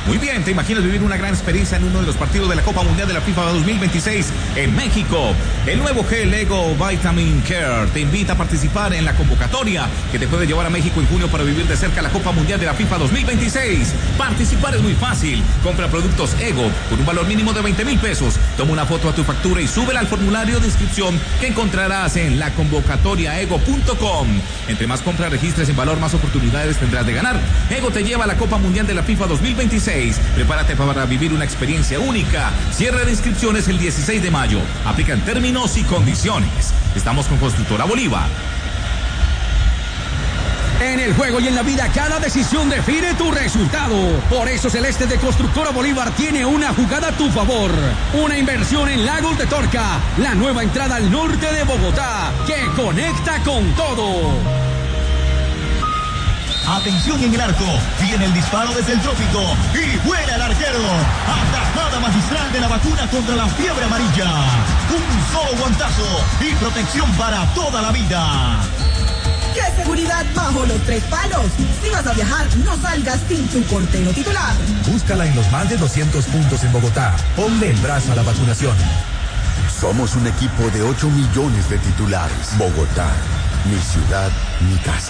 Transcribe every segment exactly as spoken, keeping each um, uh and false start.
Muy bien, ¿te imaginas vivir una gran experiencia en uno de los partidos de la Copa Mundial de la FIFA dos mil veintiséis en México? El nuevo gel Ego Vitamin Care te invita a participar en la convocatoria que te puede llevar a México en junio para vivir de cerca la Copa Mundial de la FIFA dos mil veintiséis. Participar es muy fácil. Compra productos Ego por un valor mínimo de veinte mil pesos. Toma una foto a tu factura y súbela al formulario de inscripción que encontrarás en la convocatoria ego punto com. Entre más compras registres en valor, más oportunidades tendrás de ganar. Ego te lleva a la Copa Mundial de la FIFA dos mil veintiséis. Prepárate para vivir una experiencia única. Cierre de inscripciones el dieciséis de mayo. Aplican términos y condiciones. Estamos con Constructora Bolívar. En el juego y en la vida, cada decisión define tu resultado. Por eso Celeste de Constructora Bolívar tiene una jugada a tu favor. Una inversión en Lagos de Torca, la nueva entrada al norte de Bogotá, que conecta con todo. Atención en el arco, viene el disparo desde el trópico y vuela el arquero. Atajada magistral de la vacuna contra la fiebre amarilla. Un solo guantazo y protección para toda la vida. ¡Qué seguridad bajo los tres palos! Si vas a viajar, no salgas sin tu portero titular. Búscala en los más de doscientos puntos en Bogotá. Ponle el brazo a la vacunación. Somos un equipo de ocho millones de titulares. Bogotá, mi ciudad, mi casa.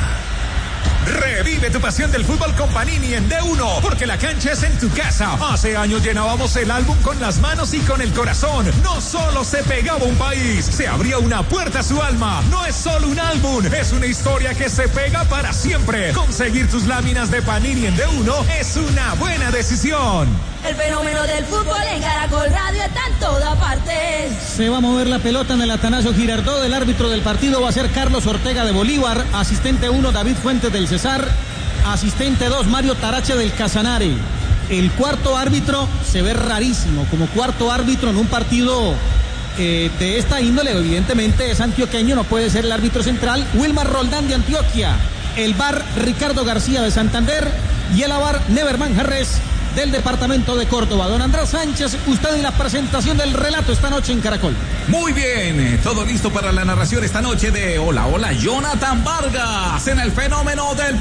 Revive tu pasión del fútbol con Panini en D uno, porque la cancha es en tu casa. Hace años llenábamos el álbum con las manos y con el corazón. No solo se pegaba un país, se abría una puerta a su alma. No es solo un álbum, es una historia que se pega para siempre. Conseguir tus láminas de Panini en D uno es una buena decisión. El fenómeno del fútbol en Caracol Radio está en toda parte. Se va a mover la pelota en el Atanasio Girardot. El árbitro del partido va a ser Carlos Ortega de Bolívar. Asistente uno, David Fuentes del Cesar. Asistente dos, Mario Tarache del Casanare. El cuarto árbitro se ve rarísimo. Como cuarto árbitro en un partido eh, de esta índole, evidentemente es antioqueño, no puede ser el árbitro central. Wilmar Roldán de Antioquia. El V A R, Ricardo García de Santander. Y el A V A R, Neverman Jerez del departamento de Córdoba. Don Andrés Sánchez, usted en la presentación del relato esta noche en Caracol. Muy bien, todo listo para la narración esta noche de Hola, Hola, Jonathan Vargas en el fenómeno del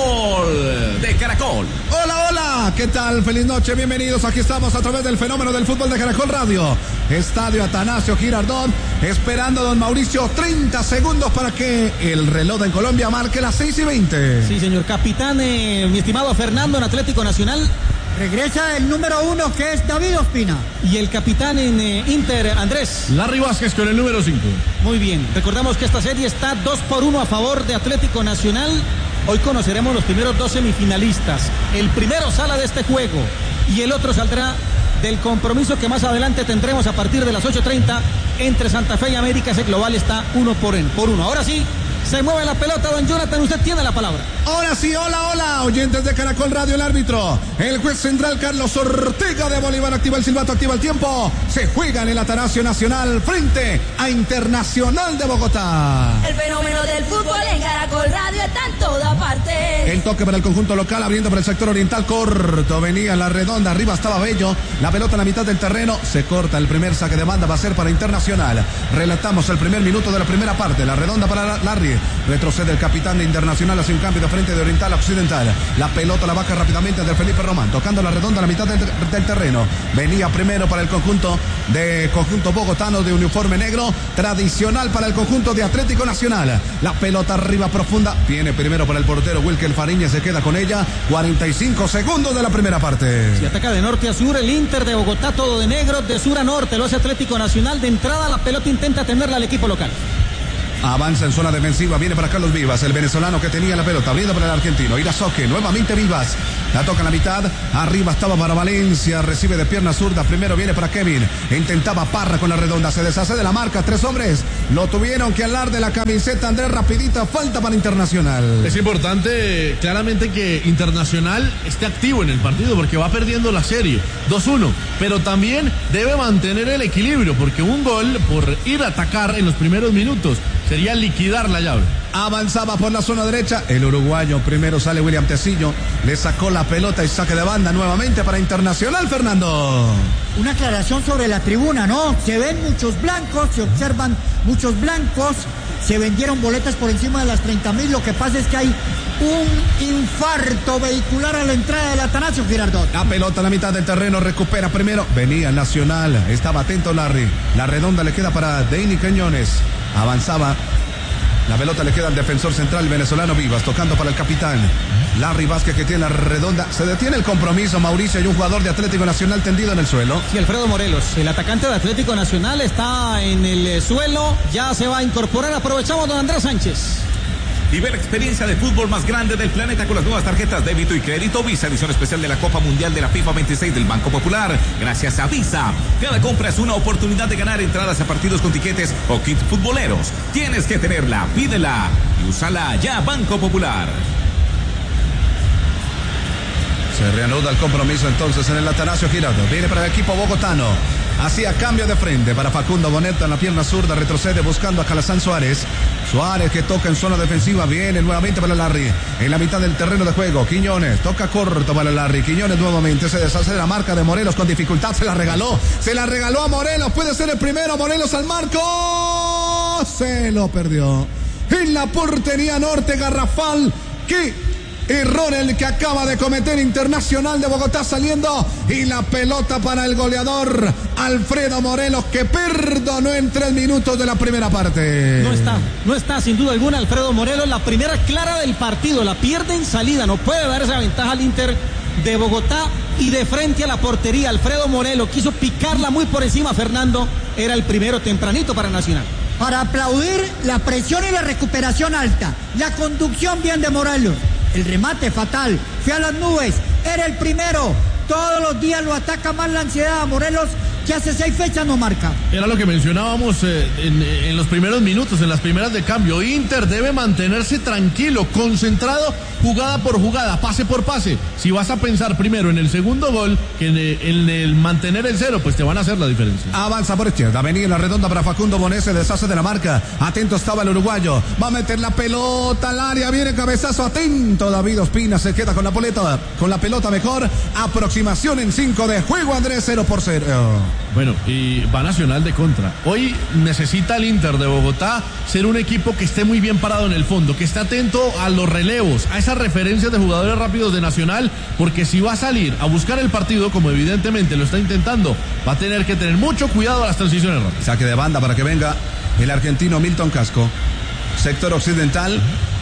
fútbol de Caracol. Hola, hola, ¿qué tal? Feliz noche, bienvenidos. Aquí estamos a través del fenómeno del fútbol de Caracol Radio. Estadio Atanasio Girardot, esperando a don Mauricio treinta segundos para que el reloj en Colombia marque las seis y veinte. Sí, señor capitán, eh, mi estimado Fernando en Atlético Nacional. Regresa el número uno, que es David Ospina. Y el capitán en eh, Inter, Andrés. Larry Vázquez con el número cinco. Muy bien, recordamos que esta serie está dos por uno a favor de Atlético Nacional. Hoy conoceremos los primeros dos semifinalistas. El primero sale de este juego y el otro saldrá del compromiso que más adelante tendremos a partir de las ocho treinta entre Santa Fe y América. Ese global está uno por, en, por uno. Ahora sí, se mueve la pelota, don Jonathan, usted tiene la palabra. Ahora sí, hola, hola, oyentes de Caracol Radio, el árbitro, el juez central Carlos Ortega de Bolívar activa el silbato, activa el tiempo. Se juega en el Atanasio Nacional frente a Internacional de Bogotá. El fenómeno del fútbol en Caracol Radio está en toda parte. El toque para el conjunto local, abriendo por el sector oriental, corto, venía la redonda, arriba estaba Bello, la pelota en la mitad del terreno, se corta, el primer saque de banda va a ser para Internacional. Relatamos el primer minuto de la primera parte, la redonda para Larry. Retrocede el capitán de Internacional hacia un cambio de frente de oriental a occidental. La pelota la baja rápidamente de Felipe Román, tocando la redonda a la mitad del, del terreno. Venía primero para el conjunto de conjunto bogotano de uniforme negro, tradicional para el conjunto de Atlético Nacional. La pelota arriba profunda, viene primero para el portero Wilker Fariñez, se queda con ella. cuarenta y cinco segundos de la primera parte. Se ataca de norte a sur el Inter de Bogotá, todo de negro, de sur a norte lo hace Atlético Nacional. De entrada la pelota intenta tenerla al equipo local. Avanza en zona defensiva, viene para Carlos Vivas, el venezolano que tenía la pelota, abriendo para el argentino. Irazoque, nuevamente Vivas, la toca en la mitad, arriba estaba para Valencia, recibe de pierna zurda, primero viene para Kevin, intentaba Parra con la redonda, se deshace de la marca, tres hombres, lo tuvieron que alar de la camiseta, Andrés, rapidita, falta para Internacional. Es importante, claramente, que Internacional esté activo en el partido, porque va perdiendo la serie, dos uno, pero también debe mantener el equilibrio, porque un gol por ir a atacar en los primeros minutos, se sería liquidar la llave. Avanzaba por la zona derecha, el uruguayo, primero sale William Tecillo, le sacó la pelota y saque de banda nuevamente para Internacional, Fernando. Una aclaración sobre la tribuna, ¿no? Se ven muchos blancos, se observan muchos blancos, se vendieron boletas por encima de las treinta mil, lo que pasa es que hay un infarto vehicular a la entrada del Atanasio Girardot. La pelota a la mitad del terreno, recupera primero, venía Nacional, estaba atento Larry, la redonda le queda para Deini Quiñones, avanzaba. La pelota le queda al defensor central venezolano Vivas, tocando para el capitán Larry Vázquez, que tiene la redonda. Se detiene el compromiso, Mauricio, y un jugador de Atlético Nacional tendido en el suelo. Sí, Alfredo Morelos, el atacante de Atlético Nacional, está en el suelo, ya se va a incorporar. Aprovechamos, don Andrés Sánchez. Vive la experiencia de fútbol más grande del planeta con las nuevas tarjetas débito y crédito Visa, edición especial de la Copa Mundial de la FIFA veintiséis del Banco Popular. Gracias a Visa, cada compra es una oportunidad de ganar entradas a partidos con tiquetes o kits futboleros. Tienes que tenerla, pídela y úsala ya, Banco Popular. Se reanuda el compromiso entonces en el Atanasio Girardot. Viene para el equipo bogotano. Hacía cambio de frente para Facundo Boneta en la pierna zurda, retrocede buscando a Calazán Suárez. Suárez que toca en zona defensiva, viene nuevamente para Larry. En la mitad del terreno de juego, Quiñones toca corto para Larry. Quiñones nuevamente se deshace de la marca de Morelos con dificultad, se la regaló. Se la regaló a Morelos, puede ser el primero. Morelos al marco. Se lo perdió. En la portería norte, garrafal. ¿Qué? Error el que acaba de cometer Internacional de Bogotá saliendo, y la pelota para el goleador Alfredo Morelos, que perdonó en tres minutos de la primera parte. No está, no está sin duda alguna Alfredo Morelos, la primera clara del partido, la pierde en salida, no puede dar esa ventaja al Inter de Bogotá, y de frente a la portería Alfredo Morelos quiso picarla muy por encima. Fernando, era el primero tempranito para Nacional. Para aplaudir la presión y la recuperación alta, la conducción bien de Morelos. El remate fatal, fue a las nubes, era el primero. Todos los días lo ataca más la ansiedad a Morelos, que hace seis fechas no marca. Era lo que mencionábamos eh, en, en los primeros minutos, en las primeras de cambio. Inter debe mantenerse tranquilo, concentrado, jugada por jugada, pase por pase. Si vas a pensar primero en el segundo gol que en el, en el mantener el cero, pues te van a hacer la diferencia. Avanza por izquierda, venía en la redonda para Facundo Bonet, se deshace de la marca. Atento estaba el uruguayo, va a meter la pelota al área, viene cabezazo, atento David Ospina, se queda con la pelota, con la pelota mejor. Aproximación en cinco de juego, Andrés, cero por cero. Bueno, y va Nacional de contra. Hoy necesita el Inter de Bogotá ser un equipo que esté muy bien parado en el fondo, que esté atento a los relevos, a esas referencias de jugadores rápidos de Nacional, porque si va a salir a buscar el partido, como evidentemente lo está intentando, va a tener que tener mucho cuidado a las transiciones rápidas. Saque de banda para que venga el argentino Milton Casco. Sector occidental.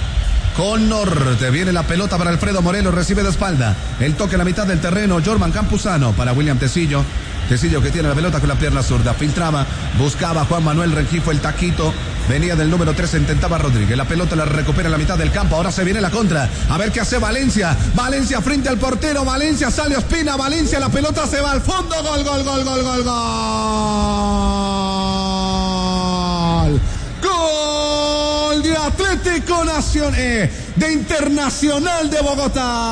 Con norte, viene la pelota para Alfredo Morelos, recibe de espalda. El toque a la mitad del terreno, Jorman Campuzano para William Tecillo. Tecillo que tiene la pelota con la pierna zurda, filtraba, buscaba Juan Manuel Rengifo, el taquito. Venía del número tres, intentaba Rodríguez. La pelota la recupera en la mitad del campo. Ahora se viene la contra. A ver qué hace Valencia. Valencia frente al portero. Valencia sale Ospina. Valencia, la pelota se va al fondo. Gol, gol, gol, gol, gol, gol. Gol de Atlético Nacional, eh, de Internacional de Bogotá.